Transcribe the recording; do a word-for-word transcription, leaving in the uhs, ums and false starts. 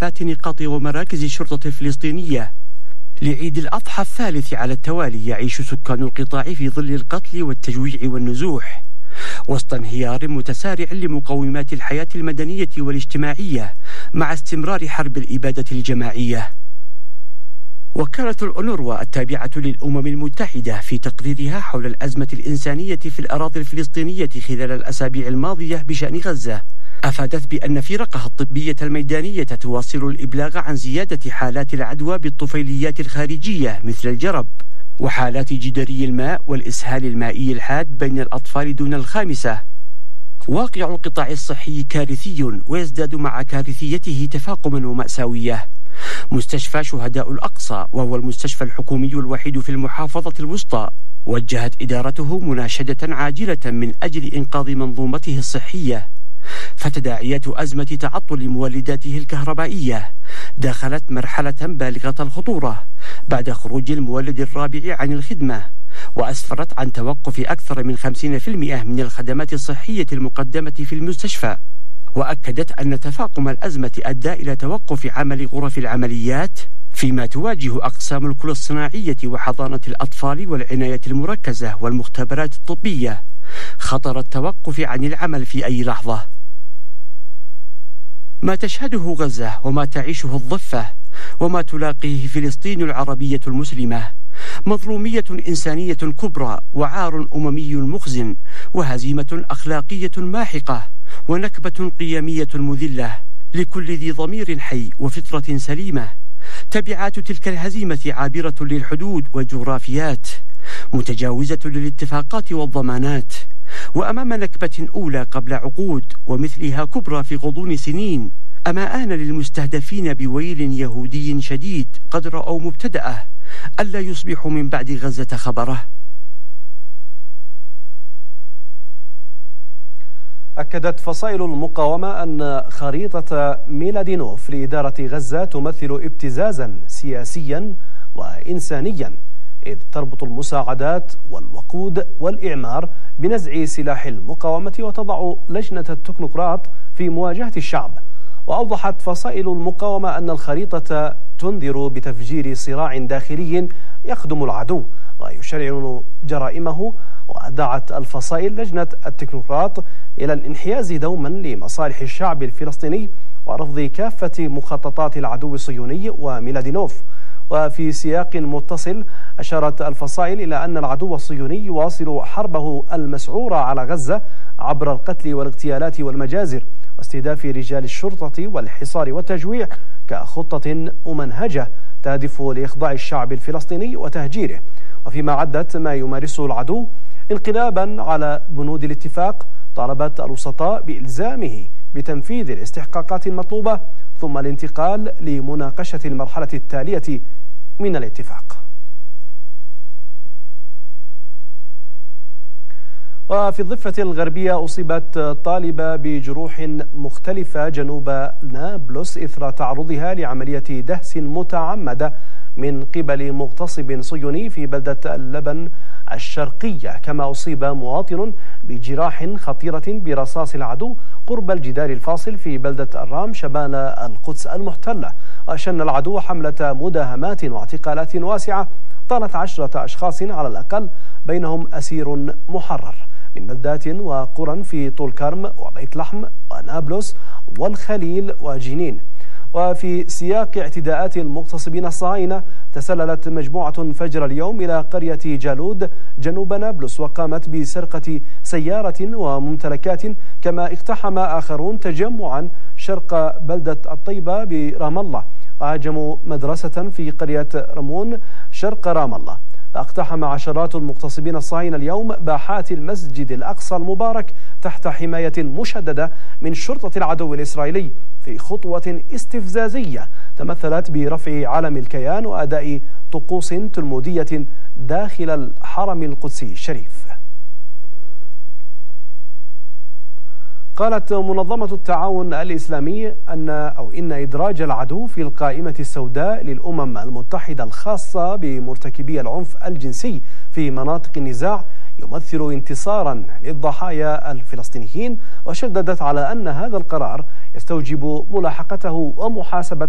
كافات نقاط ومراكز الشرطة الفلسطينية. لعيد الأضحى الثالث على التوالي يعيش سكان القطاع في ظل القتل والتجويع والنزوح وسط انهيار متسارع لمقومات الحياة المدنية والاجتماعية مع استمرار حرب الإبادة الجماعية. وكالة الأونروا التابعة للأمم المتحدة في تقريرها حول الأزمة الإنسانية في الأراضي الفلسطينية خلال الأسابيع الماضية بشأن غزة أفادت بأن فرقها الطبية الميدانية تواصل الإبلاغ عن زيادة حالات العدوى بالطفيليات الخارجية مثل الجرب وحالات جدري الماء والإسهال المائي الحاد بين الأطفال دون الخامسة. واقع القطاع الصحي كارثي ويزداد مع كارثيته تفاقما ومأساوية. مستشفى شهداء الأقصى وهو المستشفى الحكومي الوحيد في المحافظة الوسطى وجهت إدارته مناشدة عاجلة من أجل إنقاذ منظومته الصحية، فتداعيات أزمة تعطل مولداته الكهربائية دخلت مرحلة بالغة الخطورة بعد خروج المولد الرابع عن الخدمة، وأسفرت عن توقف أكثر من خمسين بالمئة من الخدمات الصحية المقدمة في المستشفى. وأكدت أن تفاقم الأزمة أدى إلى توقف عمل غرف العمليات فيما تواجه أقسام الكلى الصناعية وحضانة الأطفال والعناية المركزة والمختبرات الطبية خطر التوقف عن العمل في أي لحظة. ما تشهده غزة وما تعيشه الضفة وما تلاقيه فلسطين العربية المسلمة مظلومية إنسانية كبرى وعار أممي مخزن وهزيمة أخلاقية ماحقة ونكبة قيمية مذلة لكل ذي ضمير حي وفطرة سليمة. تبعات تلك الهزيمة عابرة للحدود والجغرافيات متجاوزة للاتفاقات والضمانات، وأمام نكبة أولى قبل عقود ومثلها كبرى في غضون سنين أما آن للمستهدفين بويل يهودي شديد قد رأوا مبتدأه ألا يصبح من بعد غزة خبره. أكدت فصائل المقاومة أن خريطة ميلادينوف لإدارة غزة تمثل ابتزازا سياسيا وإنسانيا، إذ تربط المساعدات والوقود والإعمار بنزع سلاح المقاومة وتضع لجنة التكنوقراط في مواجهة الشعب. وأوضحت فصائل المقاومة أن الخريطة تنذر بتفجير صراع داخلي يخدم العدو ويشرعن جرائمه. ودعت الفصائل لجنة التكنوقراط إلى الانحياز دوما لمصالح الشعب الفلسطيني ورفض كافة مخططات العدو الصهيوني وميلادينوف. وفي سياق متصل أشارت الفصائل إلى أن العدو الصهيوني يواصل حربه المسعورة على غزة عبر القتل والاغتيالات والمجازر واستهداف رجال الشرطة والحصار والتجويع كخطة ممنهجة تهدف لإخضاع الشعب الفلسطيني وتهجيره. وفيما عدت ما يمارسه العدو انقلابا على بنود الاتفاق، طالبت الوسطاء بإلزامه بتنفيذ الاستحقاقات المطلوبة ثم الانتقال لمناقشة المرحلة التالية من الاتفاق. وفي الضفة الغربية أصيبت طالبة بجروح مختلفة جنوب نابلس إثر تعرضها لعملية دهس متعمدة من قبل مغتصب صهيوني في بلدة اللبن الشرقية، كما أصيب مواطن بجراح خطيرة برصاص العدو قرب الجدار الفاصل في بلدة الرام شمال القدس المحتلة. وشن العدو حملة مداهمات واعتقالات واسعة طالت عشرة أشخاص على الأقل، بينهم أسير محرر من بلدات وقرى في طول كرم وبيت لحم ونابلس والخليل وجنين. وفي سياق اعتداءات المغتصبين الصهاينة تسللت مجموعة فجر اليوم إلى قرية جالود جنوب نابلس وقامت بسرقة سيارة وممتلكات، كما اقتحم آخرون تجمعا شرق بلدة الطيبة برام الله وهاجموا مدرسة في قرية رمون شرق رام الله. اقتحم عشرات المغتصبين الصهاينة اليوم باحات المسجد الأقصى المبارك تحت حماية مشددة من شرطة العدو الإسرائيلي في خطوة استفزازية تمثلت برفع علم الكيان وأداء طقوس تلمودية داخل الحرم القدسي الشريف. قالت منظمة التعاون الإسلامي أن أو إن إدراج العدو في القائمة السوداء للأمم المتحدة الخاصة بمرتكبي العنف الجنسي في مناطق النزاع يمثل انتصارا للضحايا الفلسطينيين، وشددت على أن هذا القرار يستوجب ملاحقته ومحاسبة